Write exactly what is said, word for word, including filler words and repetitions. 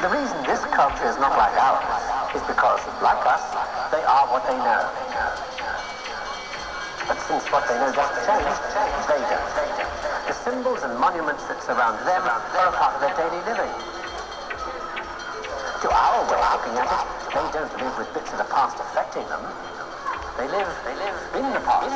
The reason this culture is not like ours is because, like us, they are what they know. But since what they know doesn't change, they don't. The symbols and monuments that surround them are a part of their daily living. To our way of looking at it, they don't live with bits of the past affecting them. They live, they live in the past.